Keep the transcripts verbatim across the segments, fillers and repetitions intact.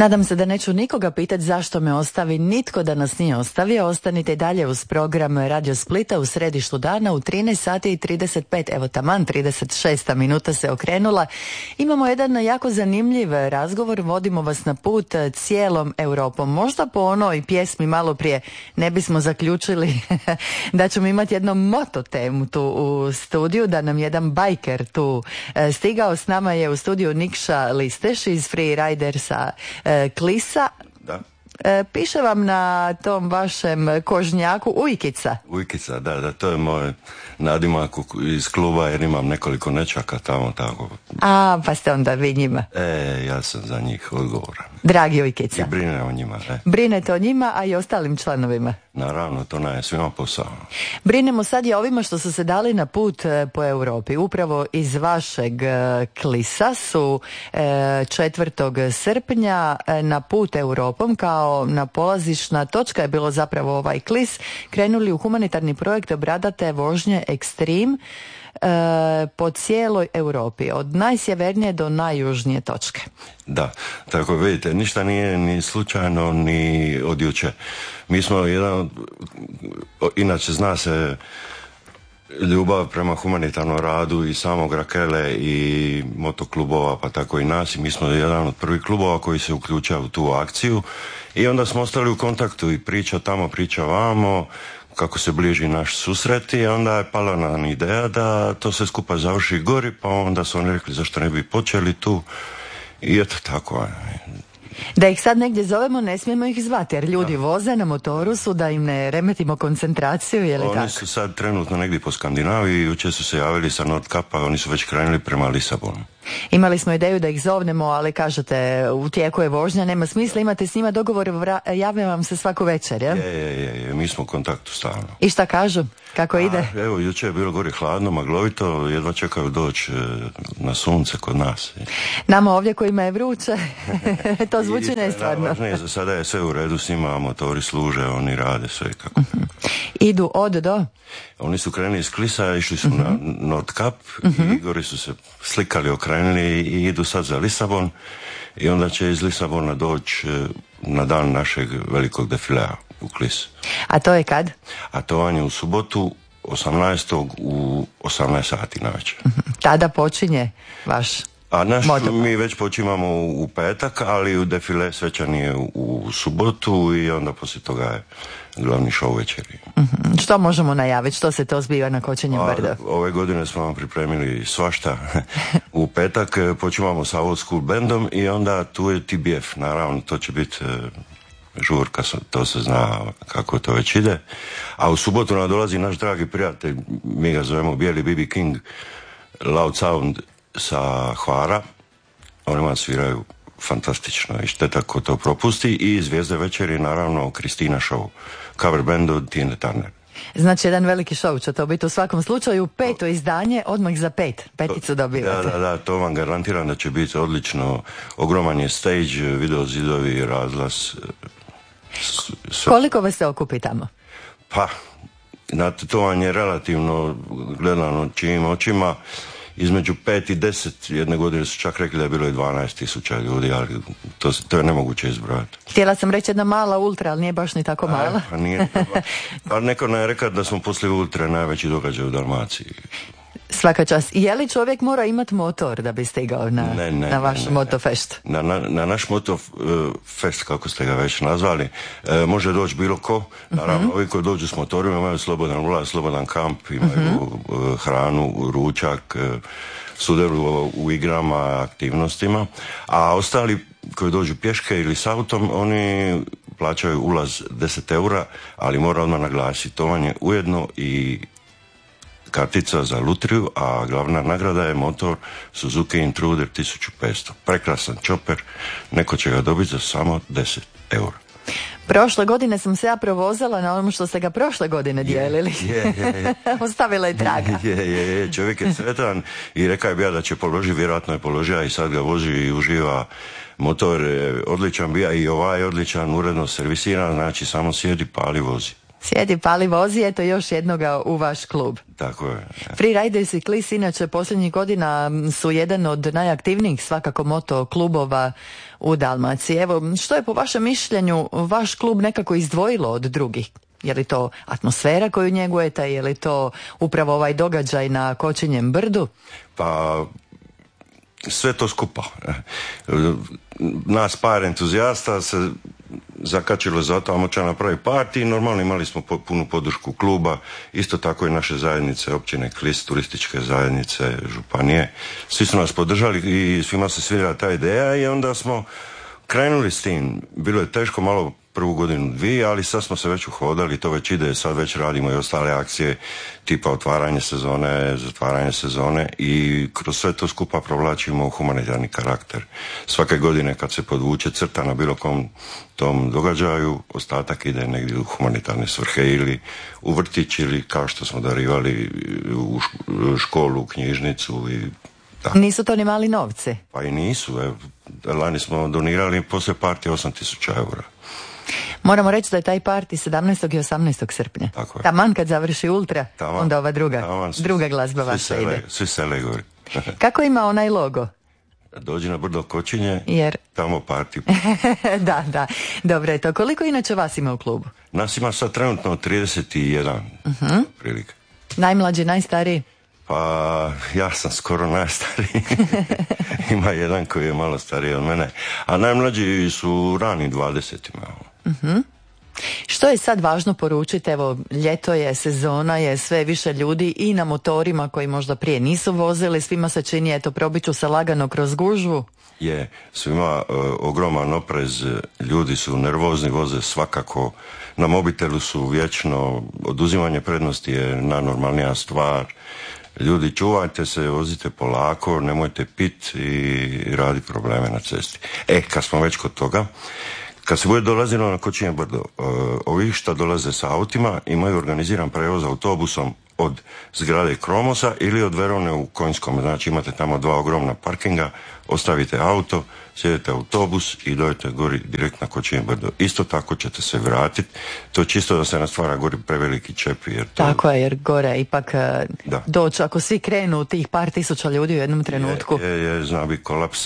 Nadam se da neću nikoga pitati zašto me ostavi nitko da nas nije ostavio. Ostanite dalje uz program Radio Splita u središtu dana u trinaest sati i trideset pet, evo taman trideset šesta minuta se okrenula. Imamo jedan jako zanimljiv razgovor, vodimo vas na put cijelom Europom. Možda po onoj pjesmi malo prije ne bismo zaključili da ćemo imati jednu moto temu tu u studiju, da nam jedan bajker tu stigao. S nama je u studiju Nikša Listeš iz Freeridersa Klisa. Da. E, piše vam na tom vašem kožnjaku Ujkica. Ujkica, da, da, to je moj nadimak iz kluba jer imam nekoliko nečaka tamo tako. A, pa ste onda vi njima. E, ja sam za njih odgovoran. Dragi Ujkica. I brine o njima, ne. Brinete o njima, a i ostalim članovima. Naravno, to nam je svima posao. Brinemo sad i ovima što su se dali na put po Europi. Upravo iz vašeg Klisa su četvrtog srpnja na put Europom, kao na polazišna točka je bilo zapravo ovaj Klis, krenuli u humanitarni projekt Bradate vožnje Ekstrem po cijeloj Europi, od najsjevernije do najjužnije točke. Da, tako vidite, ništa nije ni slučajno ni od juče. Mi smo jedan, inače zna se ljubav prema humanitarnom radu i samog Rakele i motoklubova, pa tako i nas, i mi smo jedan od prvih klubova koji se uključava u tu akciju i onda smo ostali u kontaktu i priča tamo, priča vamo, kako se bliži naš susret, i onda je pala nam ideja da to sve skupa završi gori, pa onda su oni rekli zašto ne bi počeli tu, i eto tako. Da ih sad negdje zovemo, ne smijemo ih zvati, jer ljudi da. voze na motoru su, da im ne remetimo koncentraciju, je li oni tako? Oni su sad trenutno negdje po Skandinaviji, jučer su se javili sa Nordkapa, oni su već krenuli prema Lisabonu. Imali smo ideju da ih zovnemo, ali kažete, u tijeku je vožnja, nema smisla, imate s njima dogovor, vra- jave vam se svaku večer, je? Je, je, je, je, mi smo u kontaktu stalno. I šta kažu? Kako ide? A, evo, jučer je bilo gore hladno, maglovito, jedva čekaju doći na sunce kod nas. Nama ovdje kojima je vruće, to zvuči nestvarno. Najvažnije za sada je sve u redu s njima, motori služe, oni rade sve kako. Uh-huh. Idu od do? Oni su krenuli iz Klisa, išli su uh-huh. na Nordkap uh-huh. i gori su se slikali, okrenuli i idu sad za Lisabon, i onda će iz Lisabona doći na dan našeg velikog defilea u Klis. A to je kad? A to vam je u subotu osamnaestog u osamnaest sati navečer. Uh-huh. Tada počinje vaš A naš, motor. Mi već počimamo u, u petak, ali u defile svečan je u, u subotu, i onda poslije toga je glavni show večeri. Uh-huh. Što možemo najaviti? Što se to zbiva na Kočenjem brda? Ove godine smo vam pripremili svašta. U petak počimamo sa Old School bandom i onda tu je T B F. Naravno, to će biti žurka, to se zna kako to već ide. A u subotu nam dolazi naš dragi prijatelj, mi ga zovemo Bijeli B B King, Loud Sound sa Hvara. Oni vam sviraju fantastično i šteta ko to propusti. I zvijezde večeri, naravno, Kristina Show, cover band od Tine Turner. Znači, jedan veliki show će to biti u svakom slučaju. Peto izdanje, odmah za pet. Peticu dobivate. Da, da, da, to vam garantiram da će biti odlično. Ogroman je stage, video zidovi, razglas. S... Koliko vas se okupi tamo? Pa, znate, to vam je relativno gledano čijim očima. Između pet i deset, jedne godine su čak rekli da je bilo i dvanaest tisuća ljudi, ali to, to je nemoguće izbrojati. Htjela sam reći jedna mala ultra, ali nije baš ni tako mala. A, pa nije, pa neko nam je rekao da smo poslije ultre najveći događaj u Dalmaciji. Svaka čast. Je li čovjek mora imati motor da bi stigao na, ne, ne, na vaš ne, ne. motofest? Na, na, na naš motofest, kako ste ga već nazvali, e, može doći bilo ko. Naravno, uh-huh. ovi koji dođu s motorima imaju slobodan ulaz, slobodan kamp, imaju uh-huh. hranu, ručak, sudjeluju u, u igrama, aktivnostima. A ostali koji dođu pješke ili s autom, oni plaćaju ulaz deset eura, ali mora odmah naglasiti, to vam je ujedno i kartica za lutriju, a glavna nagrada je motor Suzuki Intruder tisuću petsto. Prekrasan čoper, neko će ga dobiti za samo deset eura. Prošle godine sam se ja provozala na onom što ste ga prošle godine dijelili. Je, je, je. Ostavila je traga. Je, je, je. Čovjek je sretan i rekao je bija da će položiti, vjerojatno je položio i sad ga vozi i uživa. Motor je odličan bija i ovaj je odličan, uredno servisiran, znači samo sjedi, pali, vozi. Sjedi, pali, vozi, eto još jednoga u vaš klub. Tako je. Freeriders i Klis inače posljednjih godina su jedan od najaktivnijih svakako moto klubova u Dalmaciji. Evo, što je po vašem mišljenju vaš klub nekako izdvojilo od drugih? Je li to atmosfera koju njegujete, je li to upravo ovaj događaj na Kočinjem brdu? Pa sve to skupa. Nas par entuzijasta se zakačilo za to, moća napravi partij, normalno imali smo punu podršku kluba, isto tako i naše zajednice, općine Klis, turističke zajednice, županije. Svi su nas podržali i svima se svidjela ta ideja i onda smo krenuli s tim. Bilo je teško malo prvu godinu, dvije, ali sad smo se već uhodali, to već ide, sad već radimo i ostale akcije tipa otvaranje sezone, zatvaranje sezone i kroz sve to skupa provlačimo humanitarni karakter. Svake godine kad se podvuče crta na bilo kom tom događaju, ostatak ide negdje u humanitarne svrhe ili u vrtić ili kao što smo darivali u školu, u knjižnicu i da. Nisu to ni mali novci? Pa i nisu, evo, lani smo donirali poslije partije osam tisuća eura. Moramo reći da je taj parti sedamnaestog i osamnaestog srpnja. Taman kad završi Ultra, taman, onda ova druga, taman, svi, druga glazba vaša ide. Svi sele gori. Kako ima onaj logo? Dođi na brdo Kočinje, jer... tamo parti. Da, da. Dobro je to. Koliko inače vas ima u klubu? Nas ima sad trenutno trideset jedan. Uh-huh. Prilike. Najmlađi, najstariji? Pa ja sam skoro najstariji. Ima jedan koji je malo stariji od mene. A najmlađi su rani dvadesetima. Uh-huh. Što je sad važno poručiti? Evo, ljeto je, sezona je, sve više ljudi i na motorima koji možda prije nisu vozili, svima se čini, eto, probiću se lagano kroz gužvu. Je, svima uh, ogroman oprez, ljudi su nervozni, voze svakako, na mobitelu su vječno, oduzimanje prednosti je najnormalnija stvar. Ljudi, čuvajte se, vozite polako, nemojte pit i radi probleme na cesti. E, kad smo već kod toga, kad se bude dolazilo na Kočinje brdo, ovi što dolaze sa autima imaju organiziran prevoz autobusom od zgrade Kromosa ili od Verone u Konjskom. Znači imate tamo dva ogromna parkinga, ostavite auto, sjedete autobus i dojete gori direkt na Kočinje brdo. Isto tako ćete se vratiti. To čisto da se ne stvara gori preveliki čep. Jer to... Tako je, jer gore ipak doći, ako svi krenu tih par tisuća ljudi u jednom trenutku. Je, je, je zna biti kolaps.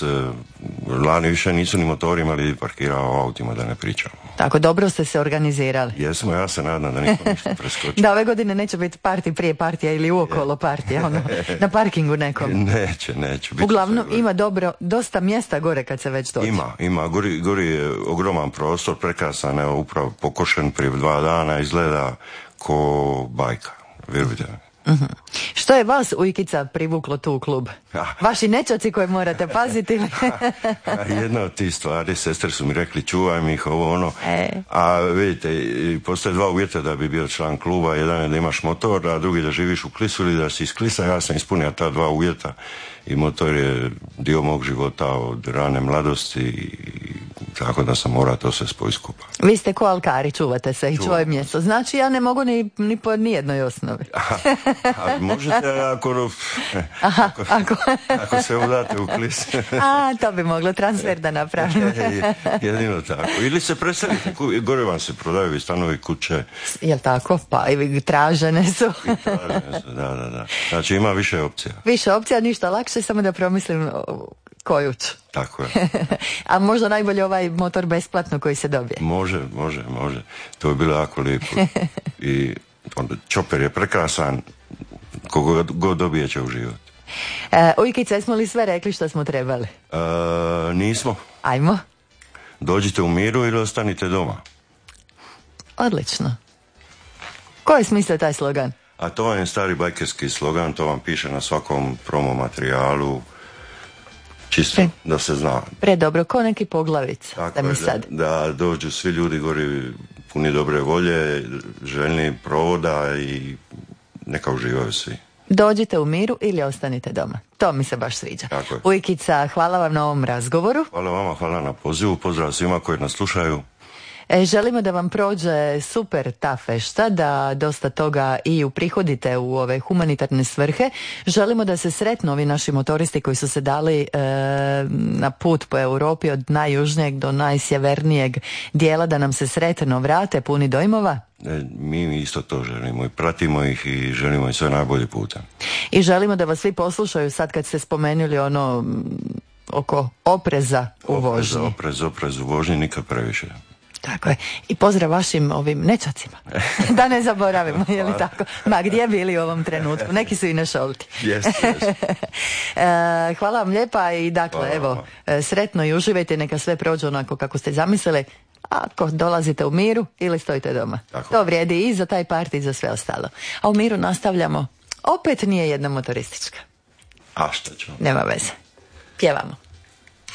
Lani više nisu ni motori imali parkirao u autima, da ne pričamo. Tako, dobro ste se organizirali. Jesmo, ja se nadam da nismo ništa preskočili. Da, ove godine neće biti parti prije partija ili uokolo partija, ono, na parkingu nekom. Neće, neće. Uglavnom ima dobro, dosta mjesta gore kad se već dođe. Ima, ima. Gori, gori je ogroman prostor, prekrasan, evo, upravo pokošen prije dva dana, izgleda ko bajka. Vjerujte me. Uh-huh. Što je vas, Ujkica, privuklo tu u klub? Vaši nečaci koje morate paziti? Jedna od tih stvari, sestre su mi rekli čuvaj mi ih, ovo ono. E. A vidite, postoje dva uvjeta da bi bio član kluba. Jedan je da imaš motor, a drugi da živiš u Klisu ili da si iz Klisa. Ja sam ispunio ta dva uvjeta i motor je dio mog života od rane mladosti i tako da sam morao to sve spojiti skupa. Vi ste ko alkari, čuvate se i čuvaj mjesto. Znači ja ne mogu ni, ni po nijednoj osnovi. a, a možete ako, Aha, ako, ako. ako se udate u Klis. A, to bi moglo transfer da napravim. Jedino tako. Ili se preselite, gore vam se prodaju i stanovi, kuće. Jel tako? Pa i tražene su. I tražene su, da, da, da. Znači ima više opcija. Više opcija, ništa lakše, samo da promislim koju ću. Tako je. A možda najbolje ovaj motor besplatno koji se dobije. Može, može, može. To je bilo jako lijepo. I onda čoper je prekrasan, kogo god dobije će uživati. E, Ujkice, smo li sve rekli što smo trebali? E, nismo. Ajmo. Dođite u miru ili ostanite doma. Odlično. Ko je smislio taj slogan? A to vam je stari bajkerski slogan, to vam piše na svakom promo materijalu. Čisto Pre, da se zna. Predobro, ko neki poglavic. Tako da, mi je, sad... da, da dođu svi ljudi gori puni dobre volje, željni provoda i neka uživaju svi. Dođite u miru ili ostanite doma. To mi se baš sviđa. Ujkica, hvala vam na ovom razgovoru. Hvala vama, hvala na pozivu. Pozdrav svima koji nas slušaju. E, želimo da vam prođe super ta fešta, da dosta toga i uprihodite u ove humanitarne svrhe. Želimo da se sretnu ovi naši motoristi koji su se dali e, na put po Europi od najjužnijeg do najsjevernijeg dijela, da nam se sretno vrate puni dojmova. E, mi isto to želimo i pratimo ih i želimo im sve najbolje puta. I želimo da vas svi poslušaju sad kad ste spomenuli ono oko opreza u vožnji. Oprez, oprez u vožnji, nikad previše. Tako je. I pozdrav vašim ovim nečacima. Da ne zaboravimo, je li tako? Ma gdje bili u ovom trenutku? Neki su i na šolti. Yes, yes. e, hvala vam lijepa i dakle, hvala evo, vam. Sretno i uživajte, neka sve prođe onako kako ste zamislili. Ako dolazite u miru ili stojite doma. Tako. To vrijedi i za taj parti i za sve ostalo. A u miru nastavljamo. Opet nije jedna motoristička. A što ćemo? Nema veze. Pjevamo.